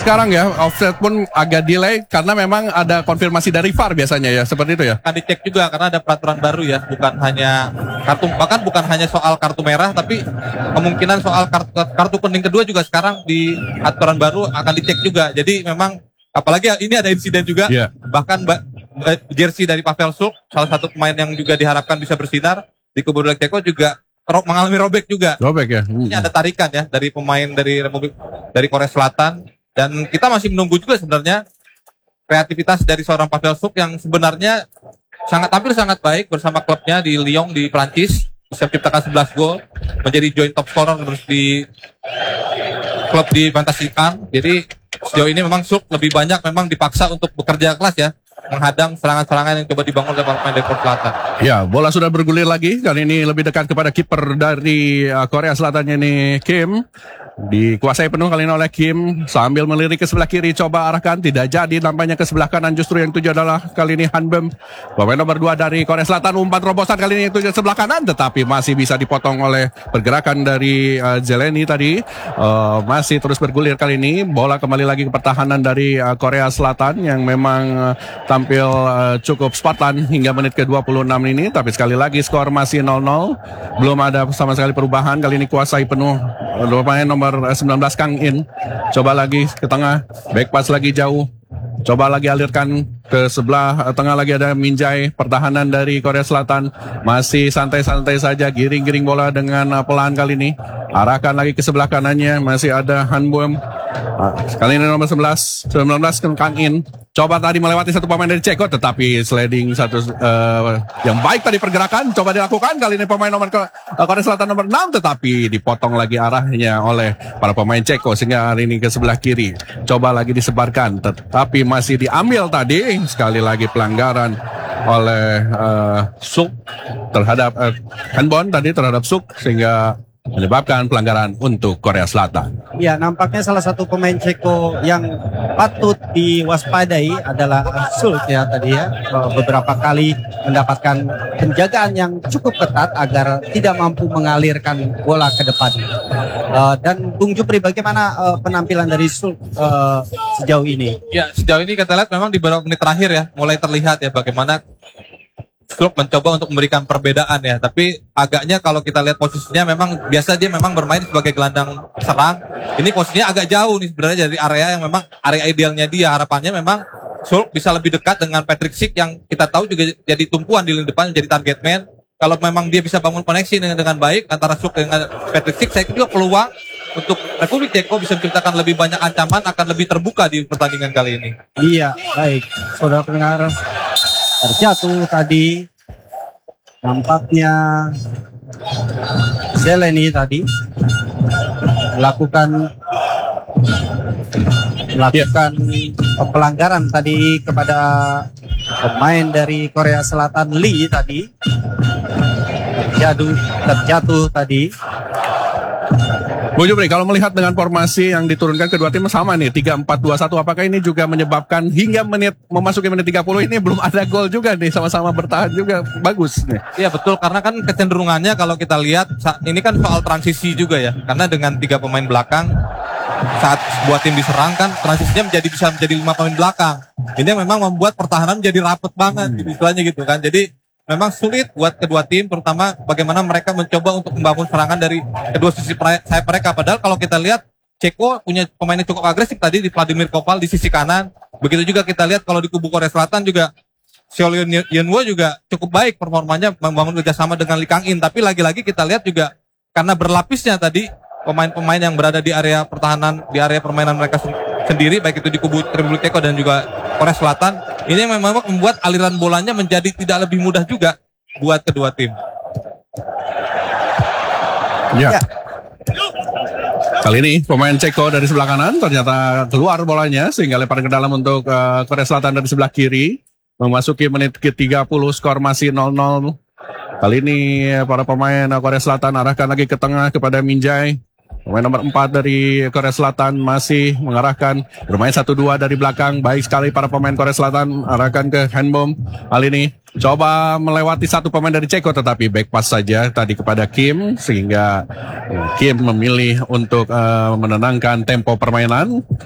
sekarang ya, offset pun agak delay karena memang ada konfirmasi dari VAR biasanya ya, seperti itu ya. Akan dicek juga karena ada peraturan baru ya, bukan hanya bukan hanya soal kartu merah, tapi kemungkinan soal kartu kuning kedua juga sekarang di aturan baru akan dicek juga. Jadi memang apalagi ini ada insiden juga, bahkan jersey dari Pavel Suk, salah satu pemain yang juga diharapkan bisa bersinar di kubu Ceko juga mengalami robek juga. Robek ya. Ini ada tarikan ya dari pemain dari Korea Selatan. Dan kita masih menunggu juga sebenarnya kreativitas dari seorang Pavel Suk yang sebenarnya tampil sangat baik bersama klubnya di Lyon di Prancis, bisa menciptakan 11 gol, menjadi joint top scorer terus di klub di Fantasy Kan. Jadi sejauh ini memang Suk lebih banyak memang dipaksa untuk bekerja keras ya, menghadang serangan-serangan yang coba dibangun oleh pemain dari Korea Selatan. Ya, bola sudah bergulir lagi. Kali ini lebih dekat kepada kiper dari Korea Selatan ini Kim. Dikuasai penuh kali ini oleh Kim sambil melirik ke sebelah kiri, coba arahkan, tidak jadi, nampaknya ke sebelah kanan, justru yang tuju adalah kali ini Hanbem, pemain nomor 2 dari Korea Selatan. Umpan terobosan kali ini yang tuju sebelah kanan, tetapi masih bisa dipotong oleh pergerakan dari Zeleny tadi. Masih terus bergulir kali ini, bola kembali lagi ke pertahanan dari Korea Selatan yang memang tampil cukup Spartan hingga menit ke-26 ini, tapi sekali lagi skor masih 0-0, belum ada sama sekali perubahan. Kali ini kuasai penuh pemain nomor 19 Kang In, coba lagi ke tengah, back pass lagi jauh, coba lagi alirkan ke sebelah tengah, lagi ada Minjai. Pertahanan dari Korea Selatan masih santai-santai saja, giring-giring bola dengan pelan kali ini, arahkan lagi ke sebelah kanannya, masih ada Hanbom. Kali ini nomor 19 Kang In, coba tadi melewati satu pemain dari Ceko, tetapi sliding satu yang baik tadi pergerakan coba dilakukan kali ini pemain nomor Korea Selatan nomor 6, tetapi dipotong lagi arahnya oleh para pemain Ceko sehingga hari ini ke sebelah kiri, coba lagi disebarkan, tetapi masih diambil tadi. Sekali lagi pelanggaran oleh Suk terhadap Hanbon tadi terhadap Suk, sehingga menyebabkan pelanggaran untuk Korea Selatan. Ya, nampaknya salah satu pemain Ceko yang patut diwaspadai adalah Suk ya tadi ya. Beberapa kali mendapatkan penjagaan yang cukup ketat agar tidak mampu mengalirkan bola ke depan. Dan Bung Jupri, bagaimana penampilan dari Suk sejauh ini? Ya, sejauh ini kita lihat memang di beberapa menit terakhir ya, mulai terlihat ya bagaimana Suk mencoba untuk memberikan perbedaan ya, tapi agaknya kalau kita lihat posisinya memang biasa dia memang bermain sebagai gelandang serang. Ini posisinya agak jauh nih sebenarnya dari area yang memang area idealnya dia. Harapannya memang Suk bisa lebih dekat dengan Patrick Schick yang kita tahu juga jadi tumpuan di lini depan, menjadi target man. Kalau memang dia bisa bangun koneksi dengan baik antara Suk dengan Patrick Schick, saya kira peluang untuk Republik Ceko bisa menciptakan lebih banyak ancaman, akan lebih terbuka di pertandingan kali ini. Iya, baik. Saudara pendengar, terjatuh tadi nampaknya Zeleny tadi melakukan pelanggaran tadi kepada pemain dari Korea Selatan Lee tadi, terjatuh tadi. Bu Jupri, kalau melihat dengan formasi yang diturunkan kedua tim sama nih 3-4-2-1, apakah ini juga menyebabkan hingga memasuki menit 30 ini belum ada gol juga nih, sama-sama bertahan juga bagus nih. Iya betul, karena kan kecenderungannya kalau kita lihat ini kan soal transisi juga ya, karena dengan 3 pemain belakang saat sebuah tim diserang kan transisinya bisa menjadi 5 pemain belakang. Ini memang membuat pertahanan jadi rapet banget istilahnya gitu kan. Jadi memang sulit buat kedua tim, terutama bagaimana mereka mencoba untuk membangun serangan dari kedua sisi sayap mereka. Padahal kalau kita lihat Ceko punya pemain yang cukup agresif tadi di Vladimir Kopal di sisi kanan. Begitu juga kita lihat kalau di kubu Korea Selatan juga Seol Yeonwo juga cukup baik performanya, membangun kerjasama dengan Lee Kang In. Tapi lagi-lagi kita lihat juga karena berlapisnya tadi pemain-pemain yang berada di area pertahanan, di area permainan mereka sendiri, baik itu di kubu Republik Ceko dan juga Korea Selatan, ini memang membuat aliran bolanya menjadi tidak lebih mudah juga buat kedua tim. Ya. Kali ini pemain Ceko dari sebelah kanan ternyata keluar bolanya sehingga lemparan ke dalam untuk Korea Selatan dari sebelah kiri. Memasuki menit ke-30, skor masih 0-0. Kali ini para pemain Korea Selatan arahkan lagi ke tengah kepada Minjai. Pemain nomor 4 dari Korea Selatan masih mengarahkan, bermain 1-2 dari belakang. Baik sekali para pemain Korea Selatan, arahkan ke Hanbom. Kali ini coba melewati satu pemain dari Ceko, tetapi back pass saja tadi kepada Kim, sehingga Kim memilih untuk menenangkan tempo permainan.